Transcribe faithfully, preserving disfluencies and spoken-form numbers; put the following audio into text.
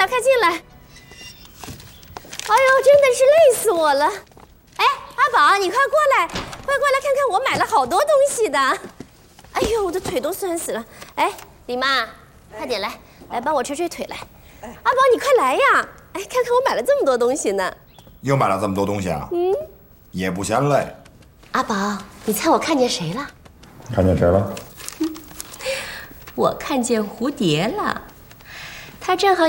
快进来！哎呦，真的是累死我了！哎，阿宝，你快过来，快过来看看，我买了好多东西的。哎呦，我的腿都酸死了！哎，李妈，快点来，来帮我捶捶腿来。阿宝，你快来呀！哎，看看我买了这么多东西呢。 又买了这么多东西啊？嗯，也不嫌累。 阿宝，你猜我看见谁了？ 看见谁了？ 我看见蝴蝶了，它正好